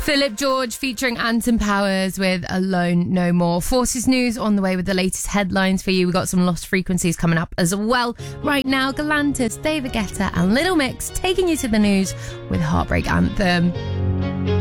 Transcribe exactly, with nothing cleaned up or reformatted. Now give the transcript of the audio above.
Philip George featuring Anton Powers with Alone No More. Forces News on the way with the latest headlines for you. We've got some Lost Frequencies coming up as well. Right now, Galantis, David Guetta and Little Mix taking you to the news with Heartbreak Anthem.